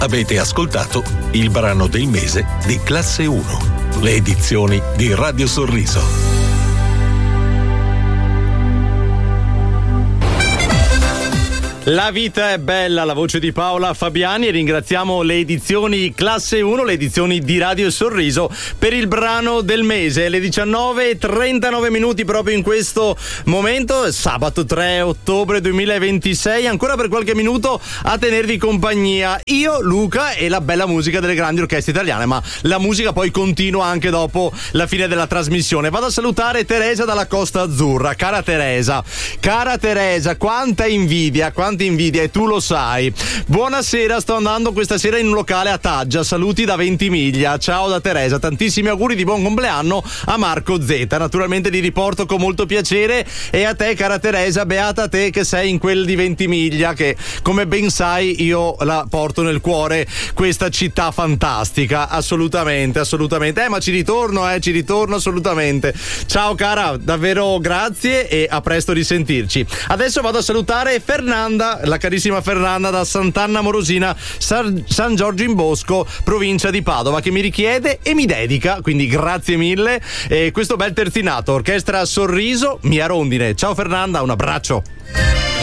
Avete ascoltato il brano del mese di Classe 1, le edizioni di Radio Sorriso. La vita è bella, la voce di Paola Fabiani, e ringraziamo le edizioni Classe 1, le edizioni di Radio Sorriso per il brano del mese. Le 19:39 proprio in questo momento, sabato 3 ottobre 2026, ancora per qualche minuto a tenervi compagnia io, Luca e la bella musica delle grandi orchestre italiane, ma la musica poi continua anche dopo la fine della trasmissione. Vado a salutare Teresa dalla Costa Azzurra. Cara Teresa, quanta invidia, e tu lo sai. Buonasera, sto andando questa sera in un locale a Taggia, saluti da Ventimiglia. Ciao da Teresa, tantissimi auguri di buon compleanno a Marco Z, naturalmente li riporto con molto piacere, e a te cara Teresa, beata te che sei in quel di Ventimiglia, che come ben sai io la porto nel cuore, questa città fantastica, assolutamente, ma ci ritorno assolutamente. Ciao cara, davvero grazie e a presto risentirci. Adesso vado a salutare Fernanda, la carissima Fernanda da Sant'Anna Morosina, San Giorgio in Bosco, provincia di Padova, che mi richiede e mi dedica, quindi grazie mille, questo bel terzinato, Orchestra Sorriso, Mia Rondine. Ciao Fernanda, un abbraccio.